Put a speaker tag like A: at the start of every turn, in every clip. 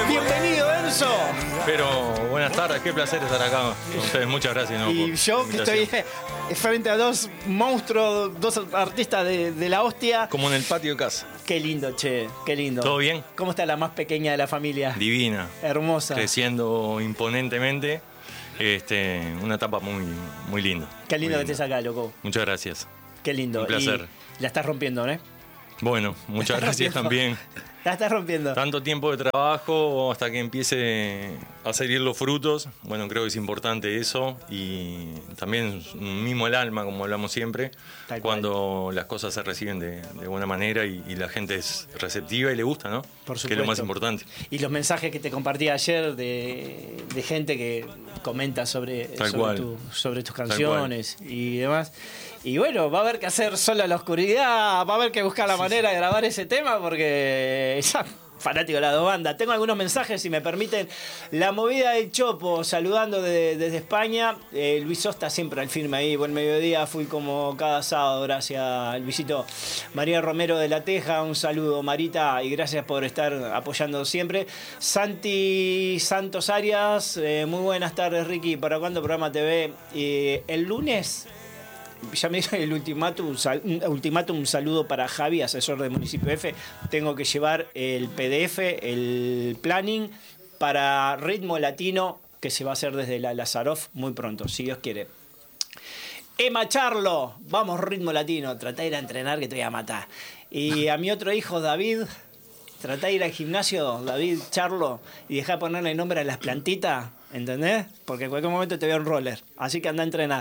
A: Bienvenido, Enzo.
B: Pero buenas tardes, qué placer estar acá con ustedes. Muchas gracias. ¿No?
A: Y yo que estoy frente a dos monstruos, dos artistas de la hostia.
B: Como en el patio de casa.
A: Qué lindo, che, qué lindo.
B: ¿Todo bien?
A: ¿Cómo está la más pequeña de la familia?
B: Divina.
A: Hermosa.
B: Creciendo imponentemente. Una etapa muy, muy linda.
A: Qué lindo que estés acá, loco.
B: Muchas gracias.
A: Qué lindo.
B: Un placer.
A: Y la estás rompiendo, ¿no?
B: Bueno, muchas gracias también.
A: La estás rompiendo.
B: Tanto tiempo de trabajo hasta que empiece a salir los frutos. Bueno, creo que es importante eso. Y también mimo el alma, como hablamos siempre, cuando las cosas se reciben de buena manera y la gente es receptiva y le gusta, ¿no?
A: Por supuesto.
B: Que es lo más importante.
A: Y los mensajes que te compartí ayer de gente que comenta sobre tus canciones y demás. Y bueno, va a haber que hacer Solo a la Oscuridad, va a haber que buscar la manera de grabar ese tema porque ya fanático de la banda. Tengo algunos mensajes, si me permiten. La movida del Chopo, saludando desde España. Luis Sosta siempre al firme ahí. Buen mediodía, fui como cada sábado, gracias Luisito. María Romero de La Teja, un saludo Marita y gracias por estar apoyando siempre. Santi Santos Arias, muy buenas tardes Ricky. ¿Para cuándo programa TV? El lunes... Ya me dijo el ultimátum, un saludo para Javi, asesor del municipio F. Tengo que llevar el PDF, el planning para Ritmo Latino, que se va a hacer desde la Lazaroff muy pronto, si Dios quiere. Emma Charlo, vamos Ritmo Latino, tratá de ir a entrenar que te voy a matar. Y a mi otro hijo David, tratá de ir al gimnasio, David Charlo, y dejá de ponerle nombre a las plantitas. ¿Entendés? Porque en cualquier momento te veo un roller. Así que anda a entrenar.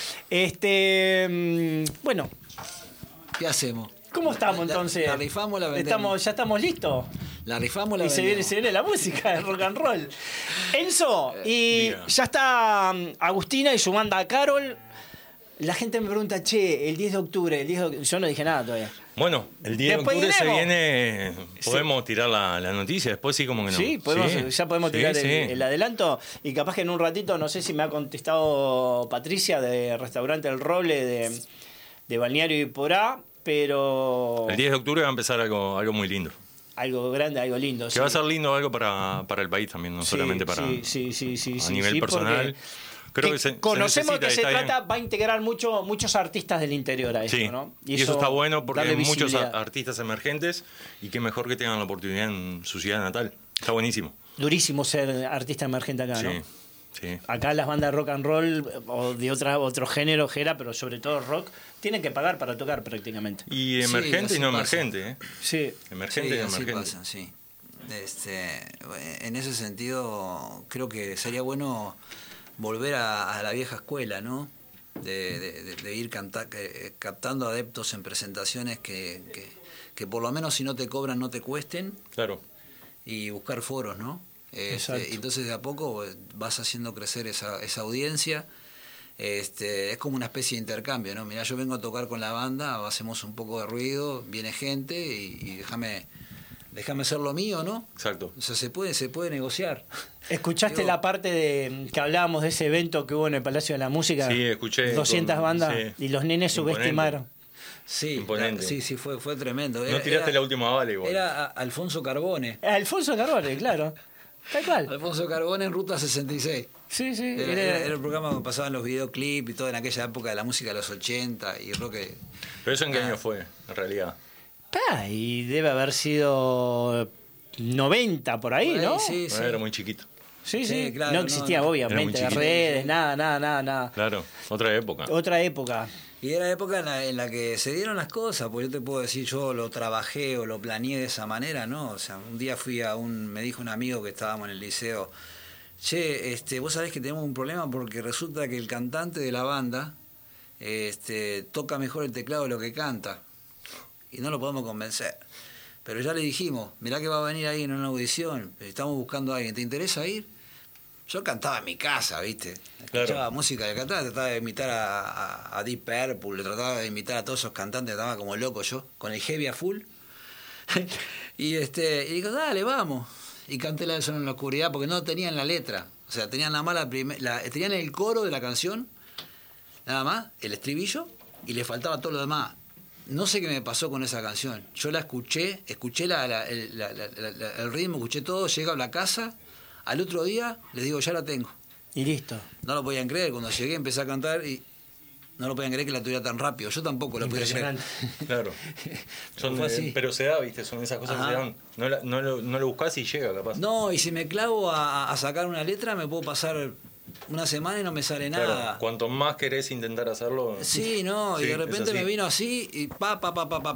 A: Bueno.
C: ¿Qué hacemos?
A: ¿Cómo estamos entonces?
C: ¿La rifamos o la vendemos?
A: ¿Ya estamos listos?
C: ¿La rifamos o la
A: vendemos? Y se viene la música de rock and roll. Enzo, y ya está Agustina y su banda Carol. La gente me pregunta, che, el 10 de octubre, yo no dije nada todavía.
B: Bueno, el 10 de octubre se viene, podemos tirar la noticia, después sí como que no.
A: Sí, ya podemos tirar el adelanto y capaz que en un ratito, no sé si me ha contestado Patricia de Restaurante El Roble de Balneario Iporá, pero...
B: El 10 de octubre va a empezar algo muy lindo.
A: Algo grande, algo lindo.
B: Que va a ser lindo algo para el país también, no solamente para a nivel personal. Creo que
A: conocemos que se trata, va a integrar muchos artistas del interior a esto,
B: sí,
A: ¿no?
B: Y eso está bueno porque hay muchos artistas emergentes y qué mejor que tengan la oportunidad en su ciudad natal. Está buenísimo.
A: Durísimo ser artista emergente acá, ¿no?
B: Sí.
A: Acá las bandas de rock and roll o de otro género, pero sobre todo rock, tienen que pagar para tocar prácticamente.
B: Y emergente y no
C: pasa.
B: emergente, ¿eh?
A: Sí.
B: Emergente y no emergente.
C: Pasa, sí. En ese sentido, creo que sería bueno volver a la vieja escuela, ¿no? De ir captando adeptos en presentaciones que por lo menos si no te cobran no te cuesten.
B: Claro.
C: Y buscar foros, ¿no? Entonces de a poco vas haciendo crecer esa audiencia. Es como una especie de intercambio, ¿no? Mirá, yo vengo a tocar con la banda, hacemos un poco de ruido, viene gente y déjame hacer lo mío, ¿no?
B: Exacto.
C: O sea, se puede negociar.
A: ¿Escuchaste la parte que hablábamos de ese evento que hubo en el Palacio de la Música?
B: Sí, escuché.
A: 200 bandas y los nenes subestimaron.
C: Sí,
B: imponente.
C: Sí, fue tremendo.
B: No tiraste la última bala igual.
C: Era Alfonso Carbone.
A: Alfonso Carbone, claro. Tal cual.
C: Alfonso Carbone en Ruta 66.
A: Sí.
C: Era el programa donde pasaban los videoclips y todo en aquella época de la música de los 80 y rock.
B: ¿Pero eso en qué año fue, en realidad?
A: Y debe haber sido 90 por ahí, ¿no?
C: Sí.
B: Era muy chiquito.
A: Sí.
C: Claro,
A: no existía, obviamente, redes, nada.
B: Claro, otra época.
A: Otra época.
C: Y era época en la que se dieron las cosas, porque yo te puedo decir, yo lo trabajé o lo planeé de esa manera, ¿no? O sea, un día me dijo un amigo que estábamos en el liceo, che, vos sabés que tenemos un problema porque resulta que el cantante de la banda toca mejor el teclado de lo que canta. Y no lo podemos convencer. Pero ya le dijimos, mirá que va a venir ahí en una audición, estamos buscando a alguien, ¿te interesa ir? Yo cantaba en mi casa, ¿viste? Escuchaba música, trataba de imitar a Deep Purple, trataba de imitar a todos esos cantantes, estaba como loco yo, con el heavy a full. y digo, dale, vamos. Y canté la de Solo en la Oscuridad porque no tenían la letra. O sea, tenían nada más tenían el coro de la canción, nada más, el estribillo, y le faltaba todo lo demás. no sé qué me pasó con esa canción. Yo la escuché el ritmo, escuché todo, llego a la casa, al otro día les digo, ya la tengo.
A: Y listo.
C: No lo podían creer, cuando llegué empecé a cantar y no lo podían creer que la tuviera tan rápido. Yo tampoco lo podía creer.
B: Claro. Pero se da, ¿viste? Son esas cosas que se dan. No lo buscás y llega, capaz.
C: No, y si me clavo a sacar una letra, me puedo pasar una semana y no me sale nada.
B: Claro, cuanto más querés intentar hacerlo.
C: Sí, no, y de repente me vino así y papá.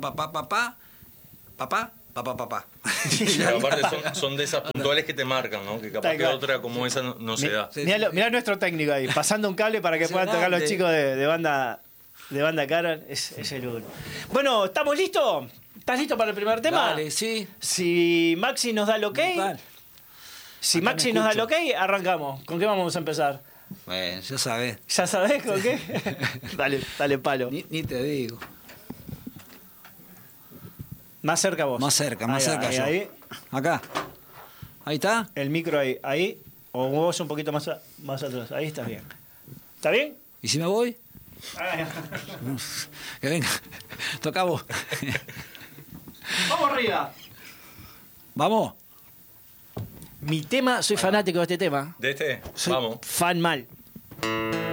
B: Aparte son de esas puntuales que te marcan, ¿no? Que capaz que otra como esa no se da.
A: Mirá nuestro técnico ahí, pasando un cable para que puedan tocar los chicos de banda Carol. Es el uno. Bueno, ¿estamos listos? ¿Estás listo para el primer tema?
C: Dale, sí.
A: Si Maxi nos da el ok. Si Maxi nos da el ok, arrancamos. ¿Con qué vamos a empezar?
C: Bueno, ya sabés.
A: ¿Ya sabés con qué? Dale palo.
C: Ni te digo.
A: Más cerca vos.
C: Más cerca yo.
A: Ahí.
C: Acá. Ahí está.
A: El micro ahí. O vos un poquito más atrás. Ahí estás bien. ¿Está bien?
C: ¿Y si me voy? Que venga. Toca vos.
A: Vamos arriba.
C: Vamos.
A: Mi tema, soy fanático de este tema.
B: ¿De este?
A: Soy
B: Vamos.
A: fan mal.